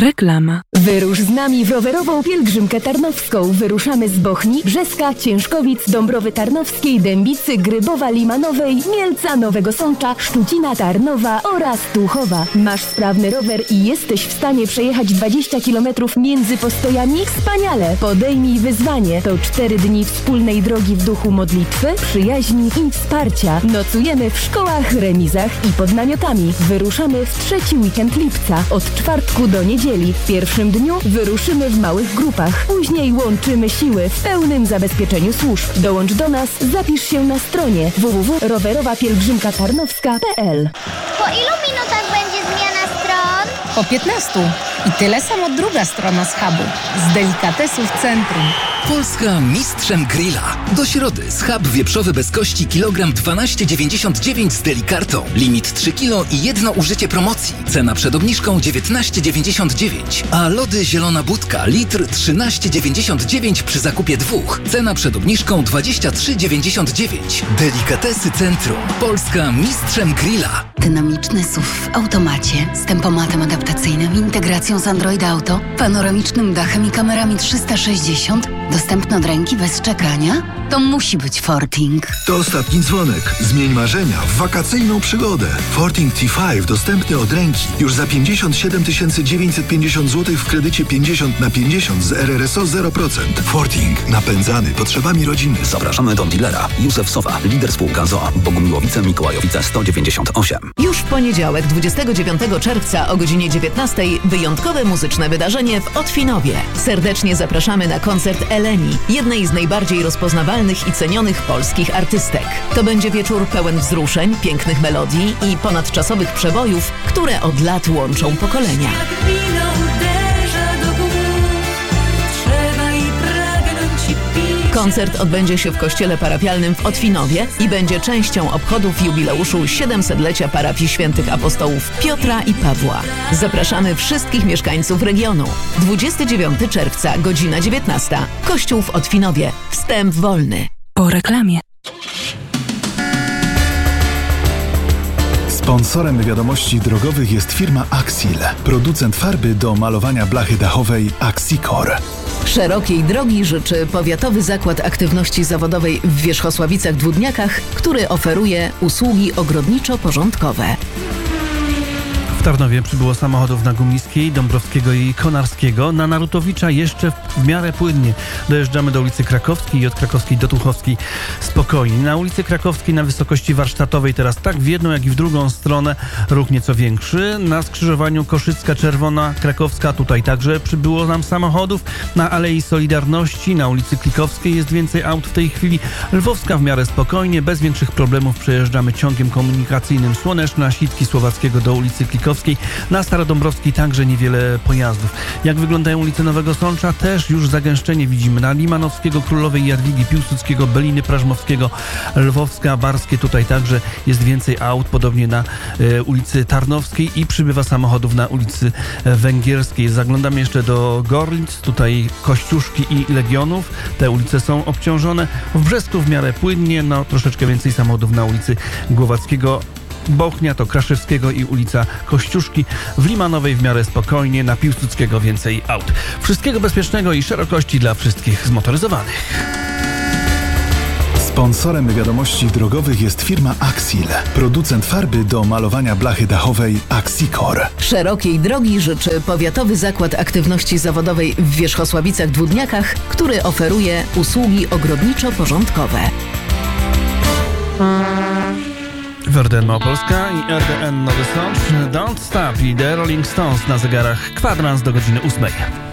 Reklama. Wyrusz z nami w rowerową pielgrzymkę tarnowską. Wyruszamy z Bochni, Brzeska, Ciężkowic, Dąbrowy Tarnowskiej, Dębicy, Grybowa, Limanowej, Mielca, Nowego Sącza, Szczucina, Tarnowa oraz Tuchowa. Masz sprawny rower i jesteś w stanie przejechać 20 km między postojami? Wspaniale! Podejmij wyzwanie. To 4 dni wspólnej drogi w duchu modlitwy, przyjaźni i wsparcia. Nocujemy w szkołach, remizach i pod namiotami. Wyruszamy w 3. weekend lipca, od czwartku do niedzieli. W pierwszym dniu wyruszymy w małych grupach. Później łączymy siły w pełnym zabezpieczeniu służb. Dołącz do nas, zapisz się na stronie www.rowerowapielgrzymkatarnowska.pl. Po ilu minutach będzie zmiana stron? Po 15. I tyle samo druga strona schabu. Z delikatesów centrum. Polska mistrzem grilla. Do środy schab wieprzowy bez kości kilogram 12,99 z delikartą. Limit 3 kg i jedno użycie promocji. Cena przed obniżką 19,99. A lody zielona budka litr 13,99 przy zakupie 2. Cena przed obniżką 23,99. Delikatesy centrum. Polska mistrzem grilla. Dynamiczny SUV w automacie z tempomatem adaptacyjnym, integracją z Android Auto, panoramicznym dachem i kamerami 360, dostępny od ręki bez czekania? To musi być Forting. To ostatni dzwonek. Zmień marzenia w wakacyjną przygodę. Forting T5 dostępny od ręki już za 57 950 zł w kredycie 50/50 z RRSO 0%. Forting. Napędzany potrzebami rodziny. Zapraszamy do dealera. Józef Sowa, lider spółka ZOA. Bogumiłowice, Mikołajowice 198. Już w poniedziałek, 29 czerwca o godzinie 19 wyjątkowe muzyczne wydarzenie w Otwinowie. Serdecznie zapraszamy na koncert Eleni, jednej z najbardziej rozpoznawalnych i cenionych polskich artystek. To będzie wieczór pełen wzruszeń, pięknych melodii i ponadczasowych przebojów, które od lat łączą pokolenia. Koncert odbędzie się w kościele parafialnym w Otwinowie i będzie częścią obchodów jubileuszu 700-lecia parafii świętych apostołów Piotra i Pawła. Zapraszamy wszystkich mieszkańców regionu. 29 czerwca, godzina 19. Kościół w Otwinowie. Wstęp wolny. Po reklamie. Sponsorem wiadomości drogowych jest firma Axil, producent farby do malowania blachy dachowej Axicor. Szerokiej drogi życzy Powiatowy Zakład Aktywności Zawodowej w Wierzchosławicach-Dwódniakach, który oferuje usługi ogrodniczo-porządkowe. W Tarnowie przybyło samochodów na Gumińskiej, Dąbrowskiego i Konarskiego. Na Narutowicza jeszcze w miarę płynnie. Dojeżdżamy do ulicy Krakowskiej i od Krakowskiej do Tuchowskiej spokojnie. Na ulicy Krakowskiej na wysokości warsztatowej teraz tak w jedną, jak i w drugą stronę ruch nieco większy. Na skrzyżowaniu Koszycka, Czerwona, Krakowska tutaj także przybyło nam samochodów. Na Alei Solidarności, na ulicy Klikowskiej jest więcej aut w tej chwili. Lwowska w miarę spokojnie, bez większych problemów przejeżdżamy ciągiem komunikacyjnym Słoneczna, Sitki Słowackiego do ulicy Klikowskiej. Na Starodąbrowskiej także niewiele pojazdów. Jak wyglądają ulice Nowego Sącza? Też już zagęszczenie widzimy. Na Limanowskiego, Królowej Jadwigi, Piłsudskiego, Beliny Prażmowskiego, Lwowska, Barskie. Tutaj także jest więcej aut, podobnie na ulicy Tarnowskiej i przybywa samochodów na ulicy Węgierskiej. Zaglądamy jeszcze do Gorlic, tutaj Kościuszki i Legionów. Te ulice są obciążone. W Brzesku w miarę płynnie, troszeczkę więcej samochodów na ulicy Głowackiego. Bochnia to Kraszewskiego i ulica Kościuszki. W Limanowej w miarę spokojnie, na Piłsudskiego więcej aut. Wszystkiego bezpiecznego i szerokości dla wszystkich zmotoryzowanych. Sponsorem wiadomości drogowych jest firma Axil, producent farby do malowania blachy dachowej Axicor. Szerokiej drogi życzy Powiatowy Zakład Aktywności Zawodowej w Wierzchosławicach-Dwódniakach, który oferuje usługi ogrodniczo-porządkowe. W RDN Małopolska i RDN Nowy Sącz Don't Stop i The Rolling Stones na zegarach kwadrans do godziny 8.